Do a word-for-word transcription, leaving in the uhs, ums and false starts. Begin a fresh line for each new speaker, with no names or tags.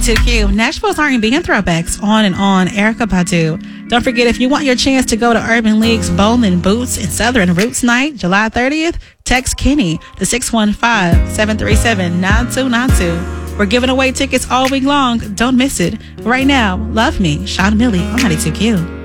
ninety-two Q. Nashville's R and B and throwbacks, On and On, Erykah Badu. Don't forget, if you want your chance to go to Urban League's Bowling Boots and Southern Roots Night, July thirtieth, text Kenny to six one five, seven three seven, nine two nine two. We're giving away tickets all week long. Don't miss it. Right now, Love Me, Sean Millie on ninety-two Q.